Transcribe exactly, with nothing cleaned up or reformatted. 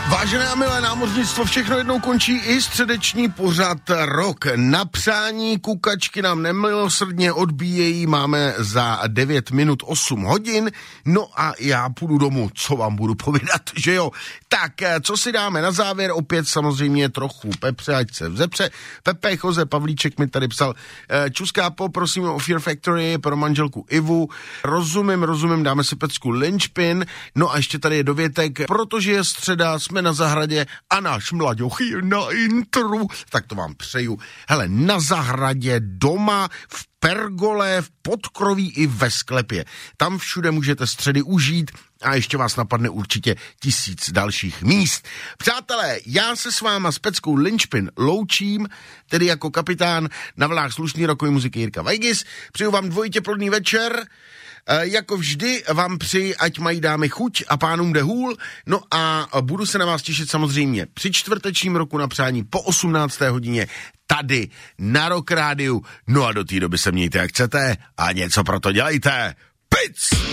Vážené a milé námořnictvo, všechno jednou končí i středeční pořad Rok na přání. Kukačky nám nemilosrdně odbíjejí, máme za devět minut osm hodin, no a já půjdu domů, co vám budu povídat, že jo. Tak, co si dáme na závěr, opět samozřejmě trochu Pepře, ať se vzepře. Pepe Jose Pavlíček mi tady psal, Čuskápo, prosím o Fear Factory pro manželku Ivu, rozumím, rozumím, dáme si pecku Linchpin, no a ještě tady je dovětek, protože je středa, jsme na zahradě a náš mlaďoch je na intru, tak to vám přeju. Hele, na zahradě, doma, v pergole, v podkroví i ve sklepě. Tam všude můžete středy užít a ještě vás napadne určitě tisíc dalších míst. Přátelé, já se s váma s peckou Linchpin loučím, tedy jako kapitán na vlnách slušný rokový muziky Jirka Vajgis. Přeju vám dvojitě plodný večer. E, jako vždy vám přeji, ať mají dámy chuť a pánům jde hůl. No a budu se na vás těšit samozřejmě při čtvrtečním Roku na přání po osmnácté hodině tady na Rock Rádiu. No a do té doby se mějte jak chcete a něco pro to dělejte. Pic!